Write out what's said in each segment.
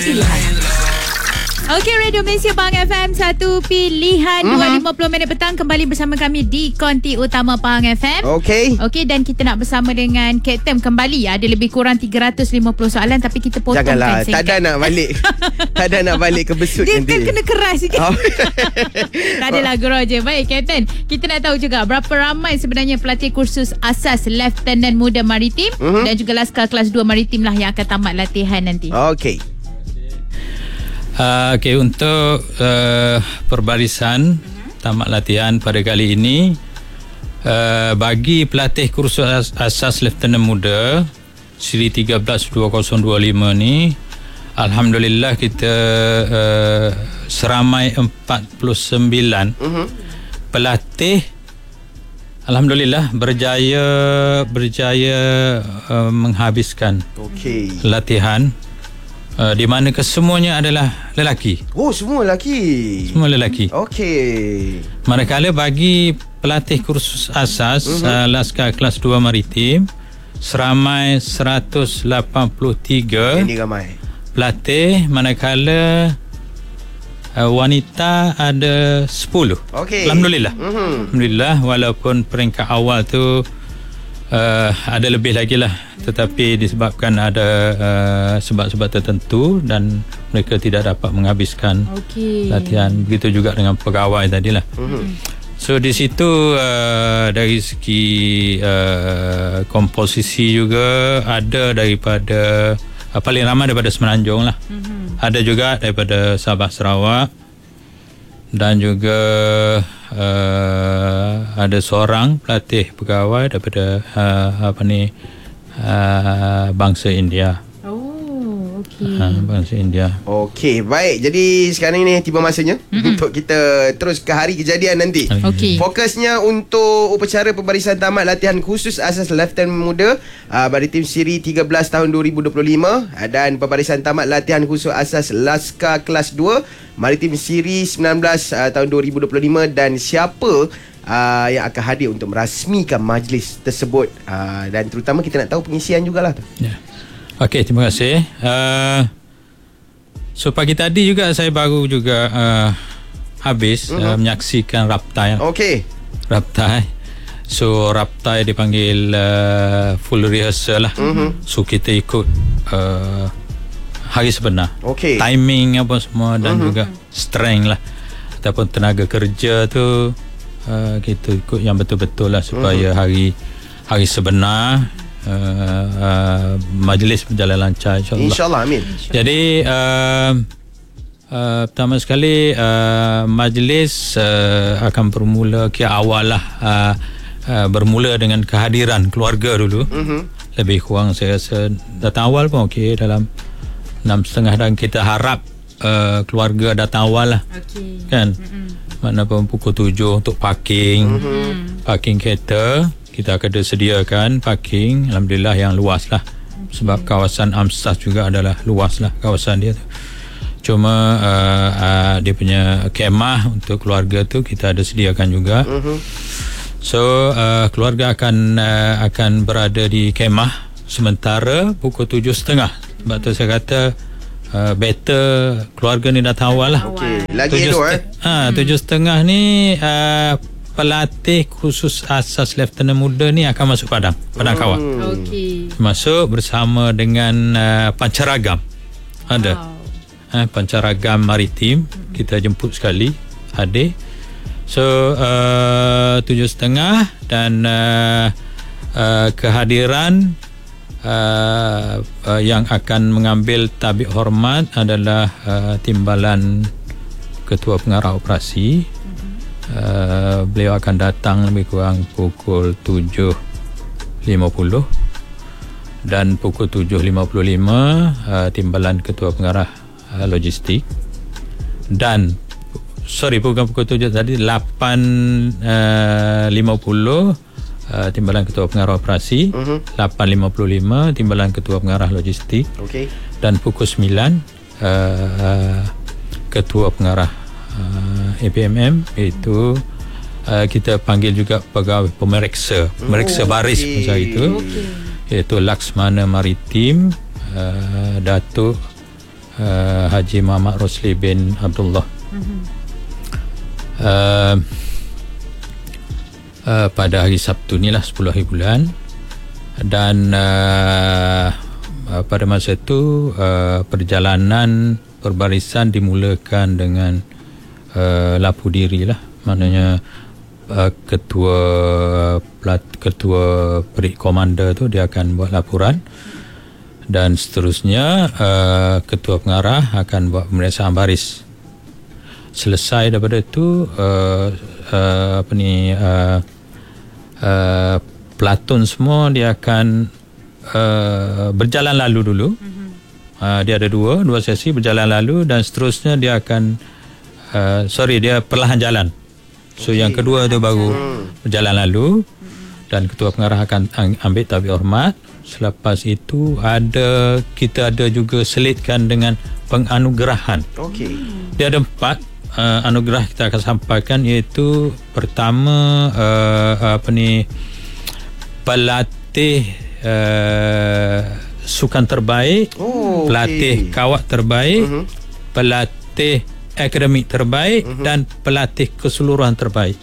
Okey, Radio Malaysia Pahang FM, satu pilihan 2.50 minit petang kembali bersama kami di konti utama Pahang FM. Okey, dan kita nak bersama dengan Kapten kembali. Ada lebih kurang 350 soalan tapi kita potongkan. Janganlah, tak ada nak balik. Tak ada nak balik ke besut dia nanti. Dia kena keras sikit. Tak adalah gurau je. Baik Kapten, kita nak tahu juga berapa ramai sebenarnya pelatih kursus asas Lieutenant Muda Maritim dan juga Laskar Kelas 2 Maritim lah yang akan tamat latihan nanti. Okey. Okey, untuk perbarisan tamat latihan pada kali ini, bagi pelatih kursus asas Lieutenant Muda siri 13-2025 ni, alhamdulillah kita seramai 49 pelatih alhamdulillah berjaya menghabiskan latihan. Di mana kesemuanya adalah lelaki. Oh, semua lelaki. Semua lelaki. Okey. Manakala bagi pelatih kursus asas Laskar Kelas 2 Maritim seramai 183 Ini ramai pelatih, manakala wanita ada 10. Okey. Alhamdulillah. Alhamdulillah, walaupun peringkat awal tu ada lebih lagi lah, tetapi disebabkan ada sebab-sebab tertentu dan mereka tidak dapat menghabiskan latihan. Begitu juga dengan pegawai tadilah. So di situ dari segi komposisi juga ada daripada paling ramai daripada Semenanjung lah. Ada juga daripada Sabah Sarawak dan juga ada seorang pelatih pegawai daripada bangsa India. Bangsa India. Okey, baik. Jadi sekarang ni tiba masanya untuk kita terus ke hari kejadian nanti. Fokusnya untuk upacara pembarisan tamat latihan khusus asas Lieutenant Muda Maritim siri 13 tahun 2025 dan pembarisan tamat latihan khusus asas Laskar Kelas 2 Maritim siri 19 tahun 2025, dan siapa yang akan hadir untuk merasmikan majlis tersebut, dan terutama kita nak tahu pengisian jugalah tu. Okey, terima kasih. So pagi tadi juga saya baru juga habis menyaksikan Raptai. Okey. Raptai. So Raptai dipanggil full rehearsal lah. So kita ikut hari sebenar. Timing apa semua dan juga strength lah ataupun tenaga kerja tu kita ikut yang betul-betul lah supaya hari sebenar majlis berjalan lancar, insyaAllah. Amin. Jadi pertama sekali majlis akan bermula awal lah, bermula dengan kehadiran keluarga dulu. Lebih kurang saya rasa datang awal pun okey, dalam 6.30, dan kita harap keluarga datang awal lah, kan. Mana pun pukul 7 untuk parking kereta. Kita akan sediakan parking, alhamdulillah, yang luas lah, sebab kawasan Amsas juga adalah luas lah kawasan dia tu. Cuma dia punya kemah untuk keluarga tu kita ada sediakan juga. So keluarga akan berada di kemah sementara pukul 7.30. Sebab tu saya kata better keluarga ni datang awal lah. Lagi elok 7.30 ni pelatih khusus asas Lieutenant Muda ni akan masuk Padang Kawal. Masuk bersama dengan pancaragam. Ada pancaragam maritim, kita jemput sekali hadir. So 7.30 dan kehadiran yang akan mengambil tabik hormat adalah timbalan Ketua Pengarah Operasi. Beliau akan datang lebih kurang pukul 7.50, dan pukul 7.55 timbalan Ketua Pengarah Logistik, dan bukan pukul 7 tadi, 8.50 timbalan Ketua Pengarah Operasi, 8.55 timbalan Ketua Pengarah Logistik, dan pukul 9 Ketua Pengarah APMM, iaitu kita panggil juga pegawai pemeriksa baris macam itu, iaitu Laksmana Maritim Datuk Haji Muhammad Rosli bin Abdullah. Pada hari Sabtu ni lah 10 hari bulan, dan pada masa itu perjalanan perbarisan dimulakan dengan lapu diri lah, maknanya ketua perik komander tu dia akan buat laporan, dan seterusnya ketua pengarah akan buat pemeriksaan baris. Selesai daripada itu pelantun semua dia akan berjalan lalu dulu. Dia ada dua sesi berjalan lalu, dan seterusnya dia akan dia perlahan jalan. So yang kedua tu baru berjalan lalu, dan ketua pengarah akan ambil tabik hormat. Selepas itu kita ada juga selitkan dengan penganugerahan. Dia ada 4 anugerah kita akan sampaikan, iaitu pertama pelatih sukan terbaik, pelatih kawat terbaik, pelatih akademik terbaik, dan pelatih keseluruhan terbaik.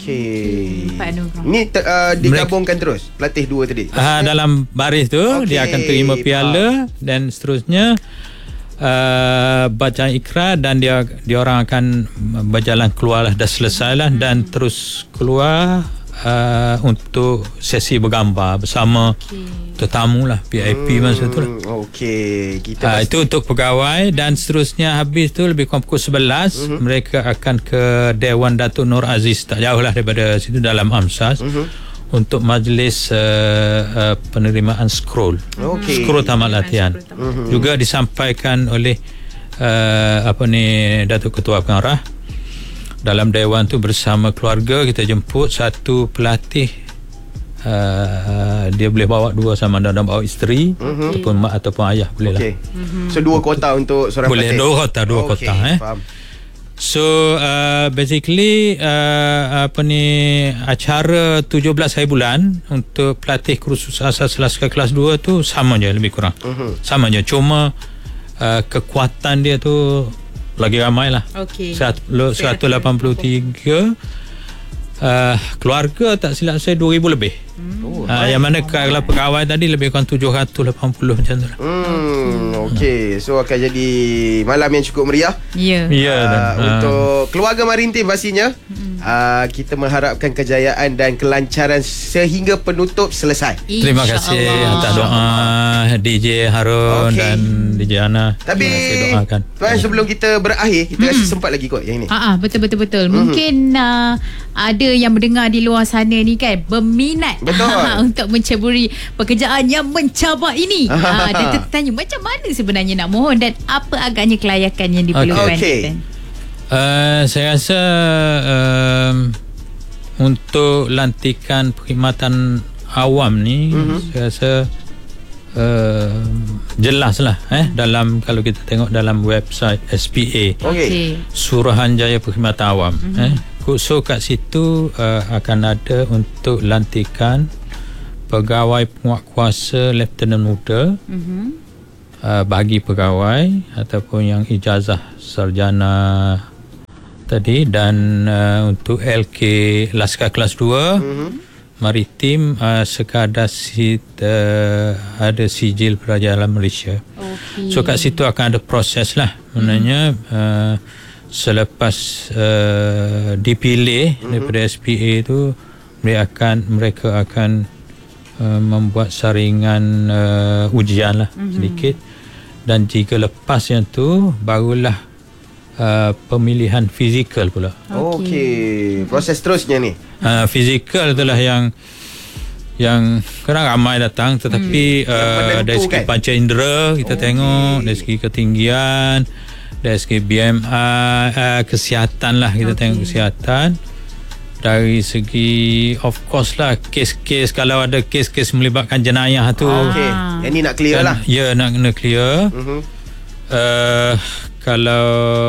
Ni digabungkan terus pelatih 2 tadi. Dalam baris tu dia akan terima piala, dan seterusnya bacaan ikrar, dan dia orang akan berjalan keluar lah, dah selesai lah, dan terus keluar untuk sesi bergambar bersama tetamu lah, VIP masa tu lah. Itu untuk pegawai, dan seterusnya habis tu lebih kurang pukul 11 mereka akan ke Dewan Datuk Nur Aziz, tak jauh lah daripada situ, dalam Amsas, untuk majlis penerimaan scroll tamat latihan. Juga disampaikan oleh Datuk Ketua Pengarah. Dalam dewan tu bersama keluarga kita jemput satu pelatih, dia boleh bawa 2 sama ada bawa isteri ataupun mak ataupun ayah, boleh lah. So 2 kota untuk seorang boleh, pelatih. 2 kota. Faham. So basically acara 17 hari bulan untuk pelatih kursus asas Laskar kelas 2 tu sama je, lebih kurang sama je, cuma kekuatan dia tu lagi ramai lah. 183 keluarga, tak silap saya 2,000 lebih. Yang mana kalau pegawai tadi lebih kurang 780 macam tu lah. So akan jadi malam yang cukup meriah. Untuk keluarga Marintim pastinya. Kita mengharapkan kejayaan dan kelancaran sehingga penutup selesai. Terima kasih atas doa DJ Harun dan DJ Ana. Tapi tuan, sebelum kita berakhir, kita rasa sempat lagi kot yang ini. Betul. Mungkin ada yang mendengar di luar sana ni kan berminat untuk menceburi pekerjaan yang mencabar ini. Dan tertanya macam mana sebenarnya nak mohon, dan apa agaknya kelayakan yang diperlukan. Saya rasa untuk lantikan perkhidmatan awam ni, saya rasa jelaslah dalam, kalau kita tengok dalam website SPA, Suruhanjaya Perkhidmatan Awam, so kat situ akan ada untuk lantikan pegawai penguatkuasa Lieutenant muda, bagi pegawai ataupun yang ijazah sarjana tadi, dan untuk LK Laskar kelas 2 Maritim sekadar ada sijil Kerajaan Malaysia. So kat situ akan ada proses lah, maknanya selepas dipilih daripada SPA tu, mereka akan membuat saringan ujian lah sedikit, dan jika lepas yang tu barulah pemilihan fizikal pula. Proses terusnya ni. Fizikal itulah yang kadang ramai datang, tetapi dari segi panca indera kita tengok, dari segi ketinggian, dari segi BMI, kesihatan lah, kita tengok kesihatan. Dari segi of course lah, kes-kes, kalau ada kes-kes melibatkan jenayah tu, yang ni nak clear lah. Ya, nak kena clear. Kalau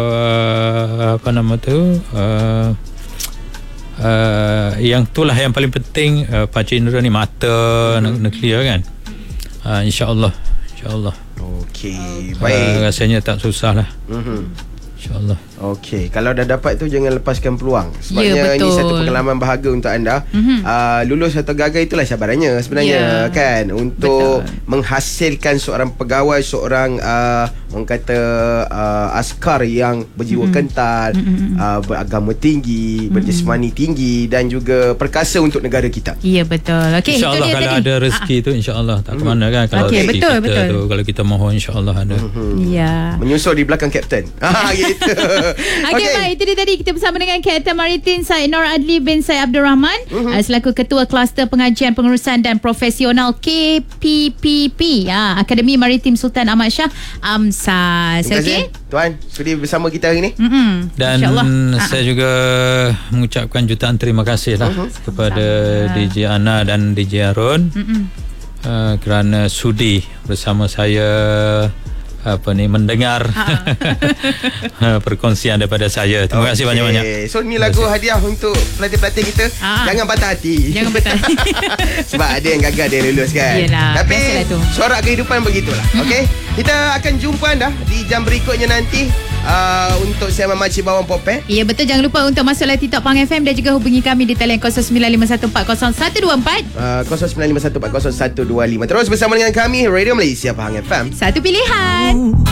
yang itulah yang paling penting, panca indera ni, mata nak clear kan. InsyaAllah Okey, baik. Rasanya tak susah lah. InsyaAllah. Okey, kalau dah dapat tu jangan lepaskan peluang. Sebabnya ini satu pengalaman bahagia untuk anda. Lulus atau gagal itulah cabarannya sebenarnya, kan, untuk menghasilkan seorang pegawai, seorang orang kata askar yang berjiwa kental, beragama tinggi, berjasmani tinggi dan juga perkasa untuk negara kita. Ya, betul. Okey, InsyaAllah kalau ada rezeki tu InsyaAllah tak ke mana kan. Kalau rezeki kita tu, kalau kita mohon InsyaAllah ada. Ya. Menyusul di belakang kapten. Gitu. Okey, baik. Itu dia tadi kita bersama dengan Kapten Maritim Said Nur Adli bin Said Abdul Rahman, selaku Ketua Kluster Pengajian Pengurusan dan Profesional KPPP, Akademi Maritim Sultan Ahmad Shah AMSAS. Terima kasih Tuan sudi bersama kita hari ni. Dan saya juga mengucapkan jutaan terima kasih lah kepada DJ Ana dan DJ Arun kerana sudi bersama saya mendengar perkongsian daripada saya. Terima kasih banyak-banyak. So ni lagu hadiah untuk pelatih-pelatih kita. Jangan patah hati. Sebab ada yang gagal, ada yang lulus kan. Yelah, tapi corak kehidupan begitulah. Okey, kita akan jumpa anda di jam berikutnya nanti untuk saya Makcik Bawang Popet. Ya, betul. Jangan lupa untuk masuk live TikTok Pahang FM dan juga hubungi kami di talian 0951400124 0951400125. Terus bersama dengan kami Radio Malaysia Pahang FM. Satu pilihan.